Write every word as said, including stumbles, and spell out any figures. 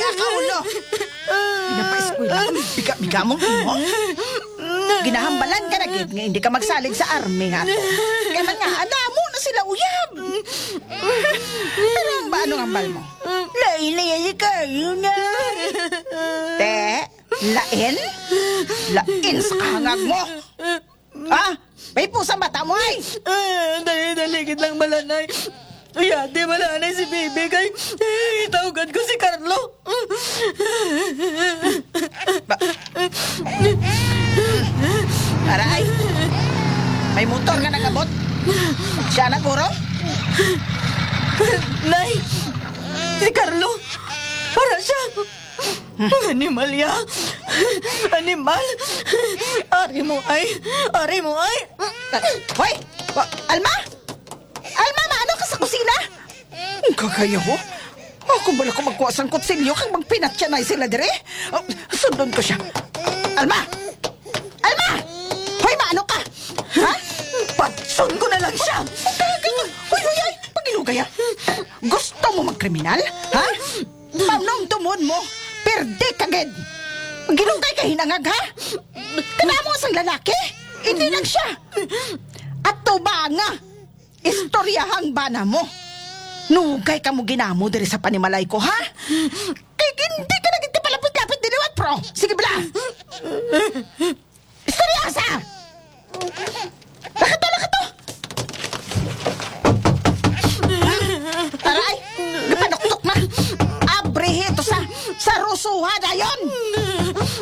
ka, ulo. Pinapa-eskwela ka, biga-biga mong imo. Ginahambalan ka na, gid, nga hindi ka magsalig sa army nga to. Kaya man nga, adamo na sila uyab. Pero ang ba, anong hambal mo? Lain-lain kayo na. Te, lain? Lain sa kahangag mo. Ah, may pusang bata mo ay. Ah, dali-dali kitang malanay. Ay, ate, malanay si Bibi kay eh, itawagan ko si Carlo. Ba- Aray, may motor ka nagabot. Siya na puro? Nay, si Carlo, para siya. Animal ya. Animal. Ari mo ay, ari mo ay. Hoy! Wa- Alma! Alma, maano ka sa kusina? Ang kakayo ko. Ako bala ko magkuha sang kutsilyo kang magpinatya na sila dire. Oh, sundon ko siya. Alma! Alma! Hoy, maano ka? Ha? Patson ko na lang siya. Ganyan. Hoy, hoy, ay! Pagilugaya. Gusto mo magkriminal? Ha? Paunong tumon mo. Perde kagad. Gilugay ka hinangag, ha? Kanamo sang lalaki? Hindi lang siya. At to ba nga? Istoryahang bana mo. Nugay ka mo ginamo diri sa panimalay ko, ha? Kay hindi ka naging kapalapit-lapit diliwat, pro. Sige bala. Istoryasa! Lakato, lakato! Aray! Napanuktok na! Abrehito sa, sa rusuha na yon!